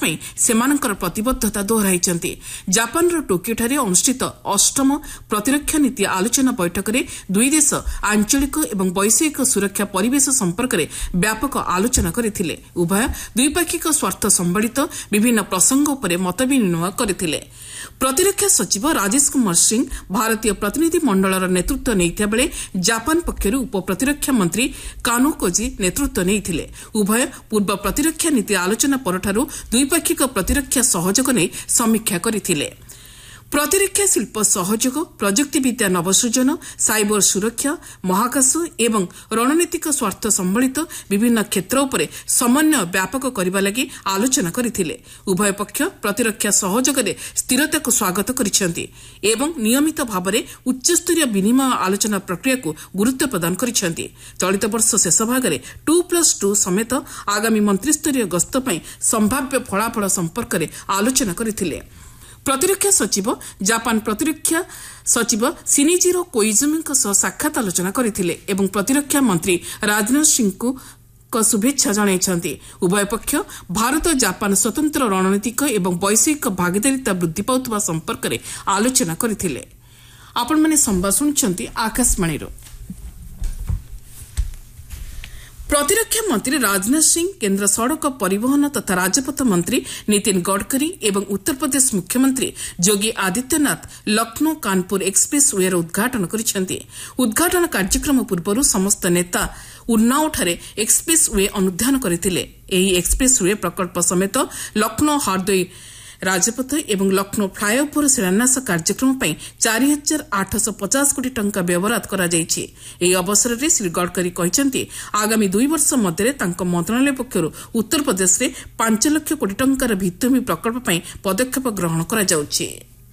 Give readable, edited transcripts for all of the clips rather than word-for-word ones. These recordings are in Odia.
ପାଇଁ ସେମାନଙ୍କର ପ୍ରତିବଦ୍ଧତା ଦୋହରାଇଛନ୍ତି। ଜାପାନର ଟୋକିଓଠାରେ ଅନୁଷ୍ଠିତ 8ମ ପ୍ରତିରକ୍ଷା ନୀତି ଆଲୋଚନା ବୈଠକରେ ଦୁଇ ଦେଶ ଆଞ୍ଚଳିକ ଏବଂ ବୈଷୟିକ ସୁରକ୍ଷା ପରିବେଶ ସମ୍ପର୍କରେ ବ୍ୟାପକ ଆଲୋଚନା କରିଥିଲେ। ଉଭୟ ଦ୍ୱିପାକ୍ଷିକ ସ୍ୱାର୍ଥ ସମ୍ବଳିତ ବିଭିନ୍ନ ପ୍ରସଙ୍ଗ ଉପରେ ମତ ବିନିମୟ କରିଥିଲେ। ପ୍ରତିରକ୍ଷା ସଚିବ ରାଜେଶ କୁମାର ସିଂ ଭାରତୀୟ ପ୍ରତିନିଧି ମଣ୍ଡଳର ନେତୃତ୍ୱ ନେଇଥିବା ବେଳେ ଜାପାନ ପକ୍ଷରୁ ଉପ ପ୍ରତିରକ୍ଷା ମନ୍ତ୍ରୀ କାନୋ କୋଜି ନେତୃତ୍ୱ ନେଇଥିଲେ। ଉଭୟ ପୂର୍ବ ପ୍ରତିରକ୍ଷା ନୀତି ଆଲୋଚନା ପରଠାରୁ ଦ୍ୱିପାକ୍ଷିକ ପ୍ରତିରକ୍ଷା ସହଯୋଗ ନେଇ ସମୀକ୍ଷା କରିଥିଲେ। ପ୍ରତିରକ୍ଷା ଶିଳ୍ପ ସହଯୋଗ, ପ୍ରଯୁକ୍ତିବିଦ୍ୟା ନବସୃଜନ, ସାଇବର ସୁରକ୍ଷା, ମହାକାଶ ଏବଂ ରଣନୀତିକ ସ୍ୱାର୍ଥ ସମ୍ବଳିତ ବିଭିନ୍ନ କ୍ଷେତ୍ର ଉପରେ ସମନ୍ୱୟ ବ୍ୟାପକ କରିବା ଲାଗି ଆଲୋଚନା କରିଥିଲେ। ଉଭୟ ପକ୍ଷ ପ୍ରତିରକ୍ଷା ସହଯୋଗରେ ସ୍ଥିରତାକୁ ସ୍ୱାଗତ କରିଛନ୍ତି ଏବଂ ନିୟମିତ ଭାବରେ ଉଚ୍ଚସ୍ତରୀୟ ବିନିମୟ ଆଲୋଚନା ପ୍ରକ୍ରିୟାକୁ ଗୁରୁତ୍ୱ ପ୍ରଦାନ କରିଛନ୍ତି। ଚଳିତ ବର୍ଷ ଶେଷ ଭାଗରେ 2+2 ସମେତ ଆଗାମୀ ମନ୍ତ୍ରୀସ୍ତରୀୟ ଗସ୍ତ ପାଇଁ ସମ୍ଭାବ୍ୟ ଫଳାଫଳ ସମ୍ପର୍କରେ ଆଲୋଚନା କରିଥିଲେ। ପ୍ରତିରକ୍ଷା ସଚିବ ଜାପାନ ପ୍ରତିରକ୍ଷା ସଚିବ ସିନିଜିରୋ କୋଇଜୁମିଙ୍କ ସହ ସାକ୍ଷାତ ଆଲୋଚନା କରିଥିଲେ ଏବଂ ପ୍ରତିରକ୍ଷା ମନ୍ତ୍ରୀ ରାଜନାଥ ସିଂଙ୍କୁ ଶୁଭେଚ୍ଛା ଜଣାଇଛନ୍ତି। ଉଭୟ ପକ୍ଷ ଭାରତ ଜାପାନ ସ୍ୱତନ୍ତ୍ର ରଣନୀତିକ ଏବଂ ବୈଷୟିକ ଭାଗିଦାରିତା ବୃଦ୍ଧି ପାଉଥିବା ସମ୍ପର୍କରେ ଆଲୋଚନା କରିଥିଲେ। ଆପଣମାନେ ସମ୍ବାଦ ଶୁଣୁଛନ୍ତି ଆକାଶବାଣୀରୁ। ପ୍ରତିରକ୍ଷା ମନ୍ତ୍ରୀ ରାଜନାଥ ସିଂ, କେନ୍ଦ୍ର ସଡ଼କ ପରିବହନ ତଥା ରାଜପଥ ମନ୍ତ୍ରୀ ନୀତିନ ଗଡ଼କରୀ ଏବଂ ଉତ୍ତରପ୍ରଦେଶ ମୁଖ୍ୟମନ୍ତ୍ରୀ ଯୋଗୀ ଆଦିତ୍ୟନାଥ ଲକ୍ଷ୍ନୌ କାନପୁର ଏକ୍ସପ୍ରେସ୍ ୱେର ଉଦ୍ଘାଟନ କରିଛନ୍ତି। ଉଦ୍ଘାଟନ କାର୍ଯ୍ୟକ୍ରମ ପୂର୍ବରୁ ସମସ୍ତ ନେତା ଉନ୍ନାଓଠାରେ ଏକ୍ସପ୍ରେସ୍ ୱେ ଅନୁଧ୍ୟାନ କରିଥିଲେ। ଏହି ଏକ୍ସପ୍ରେସ୍ ୱେ ପ୍ରକଳ୍ପ ସମେତ ଲକ୍ଷ୍ନୌ ହରଦୋଇ ରାଜପଥ ଏବଂ ଲକ୍ଷ୍ନୌ ଫ୍ଲାଏଓଭର ଶିଳାନ୍ୟାସ କାର୍ଯ୍ୟକ୍ରମ ପାଇଁ 4,850 କୋଟି ଟଙ୍କା ବ୍ୟବହାର କରାଯାଇଛି। ଏହି ଅବସରରେ ଶ୍ରୀ ଗଡ଼କରୀ କହିଛନ୍ତି, ଆଗାମୀ 2 ବର୍ଷ ମଧ୍ୟରେ ତାଙ୍କ ମନ୍ତ୍ରଣାଳୟ ପକ୍ଷରୁ ଉତ୍ତରପ୍ରଦେଶରେ 5 ଲକ୍ଷ କୋଟି ଟଙ୍କାର ଭିତ୍ତିଭୂମି ପ୍ରକଳ୍ପ ପାଇଁ ପଦକ୍ଷେପ ଗ୍ରହଣ କରାଯାଉଛି।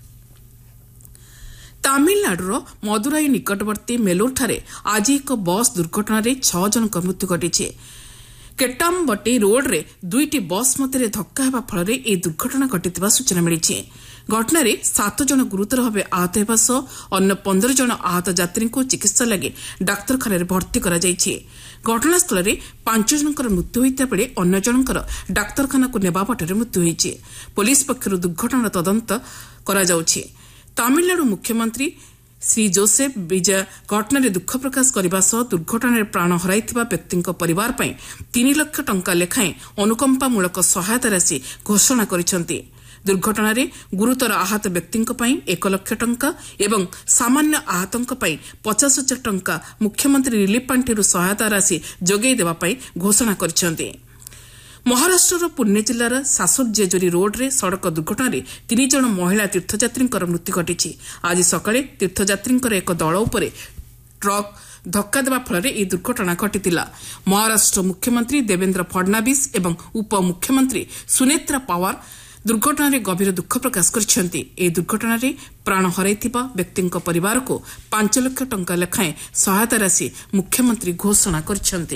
ତାମିଲନାଡୁର ମଦୁରାଇ ନିକଟବର୍ତ୍ତୀ ମେଲୁରଠାରେ ଆଜି ଏକ ବସ୍ ଦୁର୍ଘଟଣାରେ 6 ଜଣଙ୍କ ମୃତ୍ୟୁ ଘଟିଛି। କେଟ୍ଟାମ୍ବଟି ରୋଡ୍ରେ 2ଟି ବସ୍ ମଧ୍ୟରେ ଧକ୍କା ହେବା ଫଳରେ ଏହି ଦୁର୍ଘଟଣା ଘଟିଥିବା ସୂଚନା ମିଳିଛି। ଘଟଣାରେ 7 ଜଣ ଗୁରୁତର ଭାବେ ଆହତ ହେବା ସହ ଅନ୍ୟ 15 ଜଣ ଆହତ ଯାତ୍ରୀଙ୍କୁ ଚିକିତ୍ସା ଲାଗି ଡାକ୍ତରଖାନାରେ ଭର୍ତ୍ତି କରାଯାଇଛି। ଘଟଣାସ୍ଥଳରେ 5 ଜଣଙ୍କର ମୃତ୍ୟୁ ହୋଇଥିବା ବେଳେ ଅନ୍ୟ ଜଣଙ୍କର ଡାକ୍ତରଖାନାକୁ ନେବା ବାଟରେ ମୃତ୍ୟୁ ହୋଇଛି। ପୁଲିସ ପକ୍ଷରୁ ଦୁର୍ଘଟଣାର ତଦନ୍ତ କରାଯାଉଛି। ତାମିଲନାଡୁ ମୁଖ୍ୟମନ୍ତ୍ରୀ ଶ୍ରୀ ଜୋସେଫ ବିଜୟ ଘଟଣାରେ ଦୁଃଖ ପ୍ରକାଶ କରିବା ସହ ଦୁର୍ଘଟଣାରେ ପ୍ରାଣ ହରାଇଥିବା ବ୍ୟକ୍ତିଙ୍କ ପରିବାର ପାଇଁ 3 ଲକ୍ଷ ଟଙ୍କା ଲେଖାଏଁ ଅନୁକମ୍ପାମୂଳକ ସହାୟତା ରାଶି ଘୋଷଣା କରିଛନ୍ତି। ଦୁର୍ଘଟଣାରେ ଗୁରୁତର ଆହତ ବ୍ୟକ୍ତିଙ୍କ ପାଇଁ 1 ଲକ୍ଷ ଟଙ୍କା ଏବଂ ସାମାନ୍ୟ ଆହତଙ୍କ ପାଇଁ 50,000 ଟଙ୍କା ମୁଖ୍ୟମନ୍ତ୍ରୀ ରିଲିଫ୍ ପାଣ୍ଠିରୁ ସହାୟତା ରାଶି ଯୋଗାଇ ଦେବା ପାଇଁ ଘୋଷଣା କରିଛନ୍ତି। ମହାରାଷ୍ଟ୍ରର ପୁନେ ଜିଲ୍ଲାର ସାସୋର ଜେଜୋରୀ ରୋଡ୍ରେ ସଡ଼କ ଦୁର୍ଘଟଣାରେ 3 ଜଣ ମହିଳା ତୀର୍ଥଯାତ୍ରୀଙ୍କର ମୃତ୍ୟୁ ଘଟିଛି। ଆଜି ସକାଳେ ତୀର୍ଥଯାତ୍ରୀଙ୍କର ଏକ ଦଳ ଉପରେ ଟ୍ରକ୍ ଧକ୍କା ଦେବା ଫଳରେ ଏହି ଦୁର୍ଘଟଣା ଘଟିଥିଲା। ମହାରାଷ୍ଟ୍ର ମୁଖ୍ୟମନ୍ତ୍ରୀ ଦେବେନ୍ଦ୍ର ଫଡନାବିସ୍ ଏବଂ ଉପମୁଖ୍ୟମନ୍ତ୍ରୀ ସୁନେତ୍ରା ପାୱାର ଦୁର୍ଘଟଣାରେ ଗଭୀର ଦୁଃଖ ପ୍ରକାଶ କରିଛନ୍ତି। ଏହି ଦୁର୍ଘଟଣାରେ ପ୍ରାଣ ହରାଇଥିବା ବ୍ୟକ୍ତିଙ୍କ ପରିବାରକୁ 5 ଲକ୍ଷ ଟଙ୍କା ଲେଖାଏଁ ସହାୟତା ରାଶି ମୁଖ୍ୟମନ୍ତ୍ରୀ ଘୋଷଣା କରିଛନ୍ତି।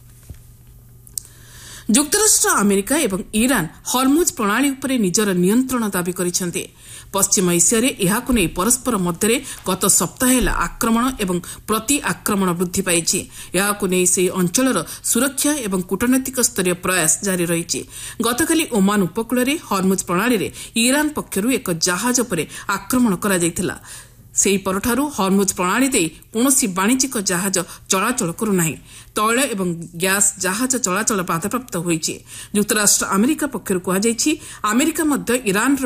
ଯୁକ୍ତରାଷ୍ଟ୍ର ଆମେରିକା ଏବଂ ଇରାନ୍ ହର୍ମୁଜ୍ ପ୍ରଣାଳୀ ଉପରେ ନିଜର ନିୟନ୍ତ୍ରଣ ଦାବି କରିଛନ୍ତି। ପଶ୍ଚିମ ଏସିଆରେ ଏହାକୁ ନେଇ ପରସ୍ପର ମଧ୍ୟରେ ଗତ ସପ୍ତାହ ହେଲା ଆକ୍ରମଣ ଏବଂ ପ୍ରତି ଆକ୍ରମଣ ବୃଦ୍ଧି ପାଇଛି। ଏହାକୁ ନେଇ ସେହି ଅଞ୍ଚଳର ସୁରକ୍ଷା ଏବଂ କୂଟନୈତିକ ସ୍ତରୀୟ ପ୍ରୟାସ ଜାରି ରହିଛି। ଗତକାଲି ଓମାନ ଉପକୂଳରେ ହର୍ମୁଜ୍ ପ୍ରଣାଳୀରେ ଇରାନ୍ ପକ୍ଷରୁ ଏକ ଜାହାଜ ଉପରେ ଆକ୍ରମଣ କରାଯାଇଥିଲା। ସେହି ପରଠାରୁ ହର୍ମୁଜ୍ ପ୍ରଣାଳୀ ଦେଇ କୌଣସି ବାଣିଜ୍ୟିକ ଜାହାଜ ଚଳାଚଳ କରୁନାହିଁ। ତୈଳ ଏବଂ ଗ୍ୟାସ୍ ଜାହାଜ ଚଳାଚଳ ବାଧାପ୍ରାପ୍ତ ହୋଇଛି। ଯୁକ୍ତରାଷ୍ଟ୍ର ଆମେରିକା ପକ୍ଷରୁ କୁହାଯାଇଛି, ଆମେରିକା ମଧ୍ୟ ଇରାନ୍ର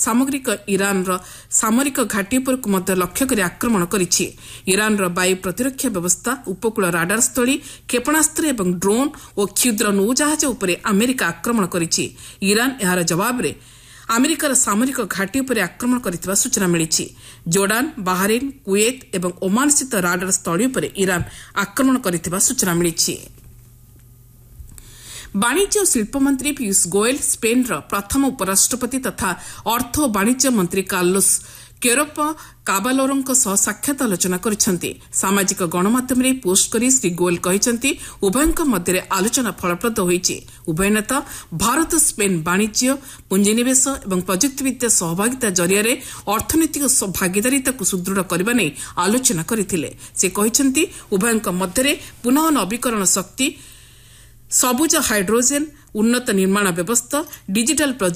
ସାମରିକ ଘାଟି ଉପରକୁ ମଧ୍ୟ ଲକ୍ଷ୍ୟ କରି ଆକ୍ରମଣ କରିଛି। ଇରାନ୍ର ବାୟୁ ପ୍ରତିରକ୍ଷା ବ୍ୟବସ୍ଥା, ଉପକୂଳ ରାଡାର ସ୍ଥଳୀ, କ୍ଷେପଣାସ୍ତ୍ର ଏବଂ ଡ୍ରୋନ୍ ଓ କ୍ଷୁଦ୍ର ନୌଜାହାଜ ଉପରେ ଆମେରିକା ଆକ୍ରମଣ କରିଛି। ଇରାନ୍ ଏହାର ଜବାବରେ ଆମେରିକାର ସାମରିକ ଘାଟି ଉପରେ ଆକ୍ରମଣ କରିଥିବା ସୂଚନା ମିଳିଛି। ଜୋର୍ଡାନ୍, ବାହାରିନ୍, କୁଏତ୍ ଏବଂ ଓମାନ ସ୍ଥିତ ରାଡାର ସ୍ଥଳୀ ଉପରେ ଇରାନ୍ ଆକ୍ରମଣ କରିଥିବା ସୂଚନା ମିଳିଛି। ବାଣିଜ୍ୟ ଓ ଶିଳ୍ପ ମନ୍ତ୍ରୀ ପୀୟୁଷ ଗୋଏଲ୍ ସ୍ପେନ୍ର ପ୍ରଥମ ଉପରାଷ୍ଟ୍ରପତି ତଥା ଅର୍ଥ ଓ ବାଣିଜ୍ୟ ମନ୍ତ୍ରୀ କାର୍ଲୋସ୍ କେରୋପ କାବାଲୋରୋଙ୍କ ସହ ସାକ୍ଷାତ ଆଲୋଚନା କରିଛନ୍ତି। ସାମାଜିକ ଗଣମାଧ୍ୟମରେ ପୋଷ୍ଟ କରି ଶ୍ରୀ ଗୋଏଲ୍ କହିଛନ୍ତି, ଉଭୟଙ୍କ ମଧ୍ୟରେ ଆଲୋଚନା ଫଳପ୍ରଦ ହୋଇଛି। ଉଭୟ ନେତା ଭାରତ ସ୍ପେନ୍ ବାଣିଜ୍ୟ, ପୁଞ୍ଜିନିବେଶ ଏବଂ ପ୍ରଯୁକ୍ତିବିଦ୍ୟା ସହଭାଗିତା ଜରିଆରେ ଅର୍ଥନୈତିକ ଭାଗିଦାରିତାକୁ ସୁଦୃଢ଼ କରିବା ନେଇ ଆଲୋଚନା କରିଥିଲେ। ସେ କହିଛନ୍ତି, ଉଭୟଙ୍କ ମଧ୍ୟରେ ପୁନଃ ନବୀକରଣ ଶକ୍ତି, ସବୁଜ ହାଇଡ୍ରୋଜେନ୍, ଉନ୍ନତ ନିର୍ମାଣ ବ୍ୟବସ୍ଥା, ଡିଜିଟାଲ୍